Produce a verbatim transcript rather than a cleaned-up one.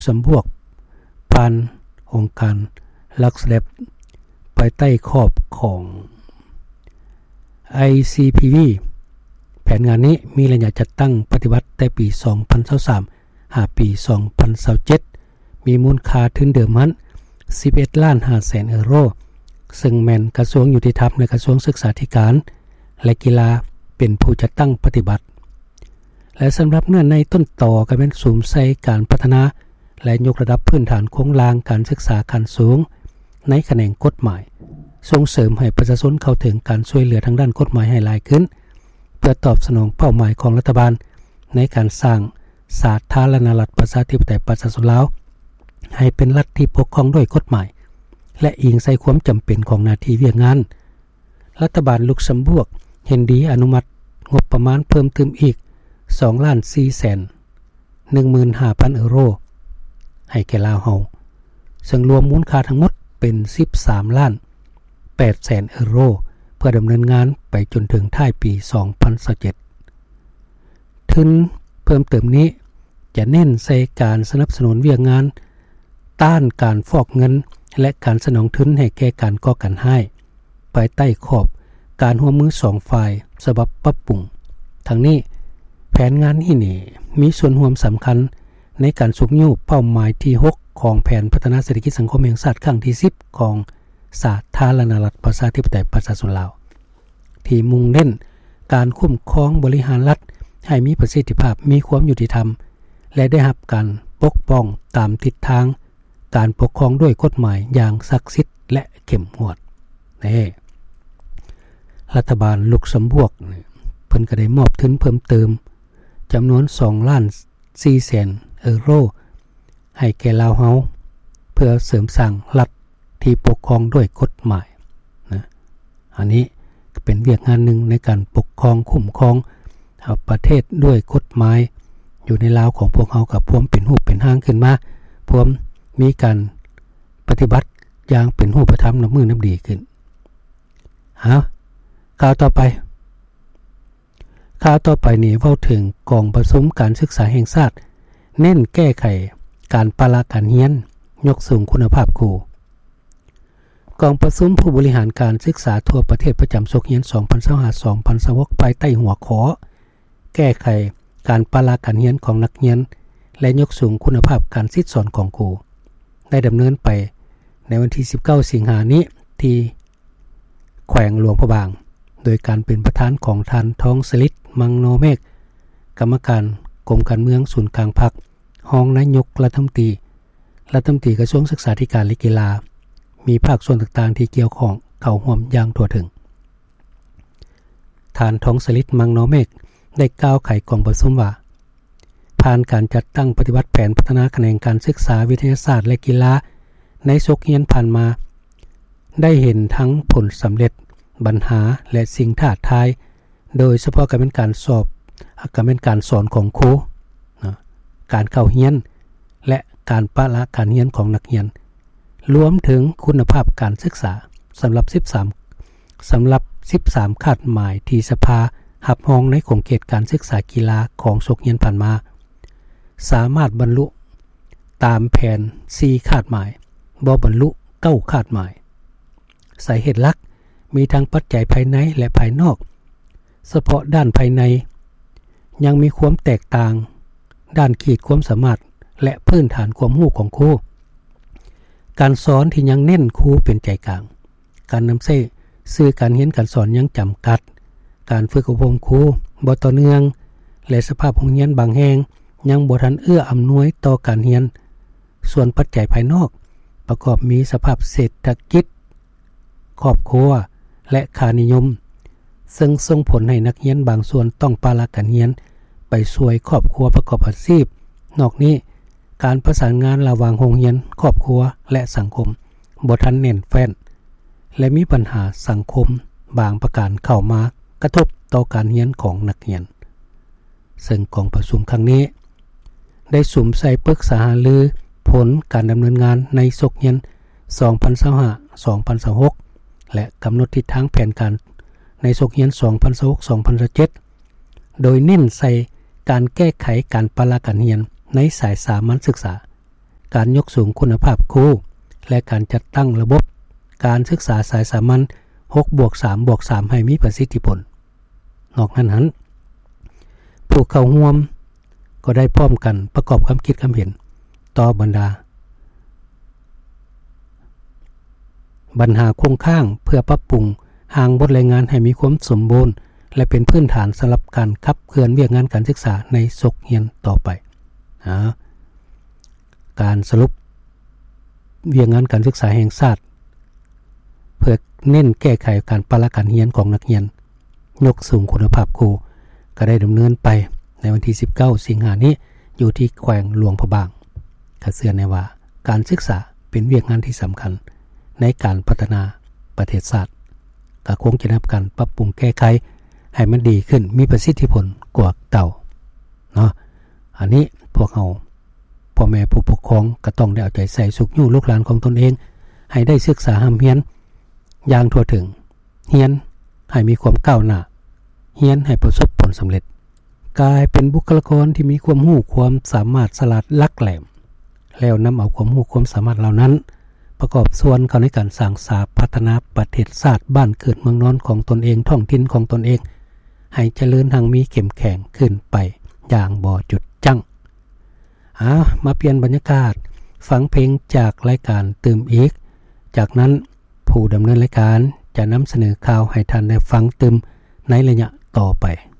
สำพวกผ่านองค์การลักษแลบภายใต้ขอบของ ไอ ซี พี วี แผนงานนี้มีระยะจัดตั้งปฏิบัติแต่ปีสองพันยี่สิบสามหาปีสองพันยี่สิบเจ็ดมีมูลค่าถึงเดิมนั้นสิบเอ็ดล้านห้าแสนยูโรซึ่งแม่นกระทรวงยุติธรรมและกระทรวงศึกษาธิการและกีฬาเป็นผู้จัดตั้งปฏิบัติและสำหรับเนื้อในต้นต่อก็เป็นสูมใส่การพัฒนาและยกระดับพื้นฐานโครงสร้างการศึกษาขั้นสูงในแขนงกฎหมายส่งเสริมให้ประชาชนเข้าถึงการช่วยเหลือทางด้านกฎหมายให้หลายขึ้นเพื่อตอบสนองเป้าหมายของรัฐบาลในการสร้างสาธารณรัฐประชาธิปไตยประชาชนลาวให้เป็นรัฐที่ปกครองด้วยกฎหมายและอิงใส่ความจำเป็นของหน้าที่เวียกงานรัฐบาลลุกเซมเบิร์กเห็นดีอนุมัติงบประมาณเพิ่มเติมอีกสองล้านสี่แสนหนึ่งหมื่นห้าพันยูโรให้แก่ลาวเฮาซึ่งรวมมูลค่าทั้งหมดเป็นสิบสามล้านแปดแสนยูโรเพื่อดำเนินงานไปจนถึงท้ายปีสองพันยี่สิบเจ็ดทุนเพิ่มเติมนี้จะเน้นใส่การสนับสนุนเวียกงานต้านการฟอกเงินและการสนองทุนให้แก่การก่อการร้ายภายใต้ขอบการร่วมมือสองฝ่ายฉบับปรับปรุงทั้งนี้แผนงานนี้นี่มีส่วนร่วมสำคัญในการสุกยูเป้าหมายที่หกของแผนพัฒนาเศรษฐกิจสังคมแห่งชาติครั้งที่สิบของสาธารณรัฐประชาธิปไตยประชาชนลาวที่มุ่งเน้นการคุ้มครองบริหารรัฐให้มีประสิทธิภาพมีความยุติธรรมและได้รับการปกป้องตามทิศทางการปกครองด้วยกฎหมายอย่างศักดิ์สิทธิ์และเข้มงวดนี่รัฐบาลลุกเซมเบิร์กเพิ่นก็ได้มอบทุนเพิ่มเติมจำนวนสองล้านสี่แสนยูโรให้แก่ลาวเฮาเพื่อเสริมสร้างรัฐที่ปกครองด้วยกฎหมายนะอันนี้เป็นเวียกงานหนึ่งในการปกครองคุ้มครองประเทศด้วยกฎหมายอยู่ในลาวของพวกเฮากับพวมเป็นรูปเป็นร่างขึ้นมาพวมมีการปฏิบัติอย่างเป็นรูปธรรมน้ำมือน้ำดีขึ้นฮะข่าวต่อไปข่าวต่อไปนี่เว้าถึงกองประชุมการศึกษาแห่งชาติเน้นแก้ไขการปราการเรียนยกสูงคุณภาพครูกองประชุมผู้บริหารการศึกษาทั่วประเทศประจำศกเรียน สองพันยี่สิบห้า สองพันยี่สิบหก ภายใต้หัวข้อแก้ไขการปราการเรียนของนักเรียนและยกสูงคุณภาพการศึกษาของครูได้ดำเนินไปในวันที่สิบเก้าสิงหาคมนี้ที่แขวงหลวงพระบางโดยการเป็นประธานของท่านทองสลิดมังโนเมฆกรรมการกรมการเมืองศูนย์กลางพรรครองนายกรัฐมนตรีรัฐมนตรีกระทรวงศึกษาธิการและกีฬามีภาคส่วนต่างๆที่เกี่ยวข้องเข้าร่วมอย่างทั่วถึงท่านทองสลิดมังโนเมฆได้กล่าวไขกองประชุมว่าผ่านการจัดตั้งปฏิบัติแผนพัฒนาแขนงการศึกษาวิทยาศาสตร์และกีฬาในศกเรียนผ่านมาได้เห็นทั้งผลสำเร็จปัญหาและสิ่งท้าทายโดยเฉพาะการเป็นการสอบการเป็นการสอนของครูนะการเข้าเรียนและการปราการเรียนของนักเรียนรวมถึงคุณภาพการศึกษาสำหรับสิบสามสำหรับสิบสามคาดหมายที่สภาหับห้องในโครงเขตการศึกษากีฬาของศกเรียนผ่านมาสามารถบรรลุตามแผนสี่คาดหมายบ่บรรลุเก้าคาดหมายสาเหตุหลักมีทั้งปัจจัยภายในและภายนอกเฉพาะด้านภายในยังมีความแตกต่างด้านขีดความสามารถและพื้นฐานความรู้ของครูการสอนที่ยังเน้นครูเป็นใจกลางการนำใช้สื่อการเรียนการสอนยังจำกัดการฝึกอบรมครูบ่ต่อเนื่องและสภาพโรงเรียนบางแห่งยังบ่ทันเอื้ออำนวยต่อการเรียนส่วนปัจจัยภายนอกประกอบมีสภาพเศรษฐกิจครอบครัวและค่านิยมซึ่งส่งผลให้นักเรียนบางส่วนต้องปราการเรียนไปช่วยครอบครัวประกอบอาชีพนอกนี้การประสานงานระหว่างโรงเรียนครอบครัวและสังคมบ่ทันแน่นแฟ้นและมีปัญหาสังคมบางประการเข้ามากระทบต่อการเรียนของนักเรียนซึ่งกองประชุมครั้งนี้ได้สุมใส่ปรึกษาหารือผลการดำเนินงานในศกเรียน สองพันยี่สิบห้า สองพันยี่สิบหก และกำหนดทิศทางแผนการในศกเรียน สองพันยี่สิบหก สองพันยี่สิบเจ็ด โดยเน้นใส่การแก้ไขการปราการเรียนในสายสามัญศึกษาการยกสูงคุณภาพครูและการจัดตั้งระบบการศึกษาสายสามัญ หกบวกสามบวกสาม ให้มีประสิทธิผลนอกนั้นนั้นผู้เข้าร่วมก็ได้พร้อมกันประกอบความคิดความเห็นต่อบรรดาปัญหาคงข้างเพื่อปรับปรุงหางบทรายงานให้มีความสมบูรณ์และเป็นพื้นฐานสำหรับการขับเคลื่อนเวียกงานการศึกษาในศกเรียนต่อไปนะการสรุปเวียกงานการศึกษาแห่งชาติเพื่อเน้นแก้ไขการปรับการเรียนของนักเรียนยกสูงคุณภาพครูก็ได้ดำเนินไปในวันที่สิบเก้าสิงหาคมนี้อยู่ที่แขวงหลวงพระบางกระเสือในว่าการศึกษาเป็นเวียกงานที่สำคัญในการพัฒนาประเทศชาติก็คงจะรับการปรับปรุงแก้ไขให้มันดีขึ้นมีประสิทธิผลกว่าเก่าเนาะอันนี้พวกเราพ่อแม่ผู้ปกครองก็ต้องได้เอาใจใส่สุขอยู่ลูกหลานของตนเองให้ได้ศึกษาห้ามเรียนอย่างทั่วถึงเรียนให้มีความก้าวหน้าเรียนให้ประสบผลสำเร็จกลายเป็นบุคลากรที่มีความรู้ความสามารถฉลาดลักแหลมแล้วนำเอาความรู้ความสามารถเหล่านั้นประกอบส่วนเข้าในการสร้างสรรค์พัฒนาประเทศชาติบ้านเกิดเมืองนอนของตนเองท้องถิ่นของตนเองให้เจริญทางมีเข้มแข็งขึ้นไปอย่างบ่จุดจั่งอ่ามาเปลี่ยนบรรยากาศฟังเพลงจากรายการตื่มอีกจากนั้นผู้ดำเนินรายการจะนำเสนอข่าวให้ท่านได้ฟังตื่มในระยะต่อไป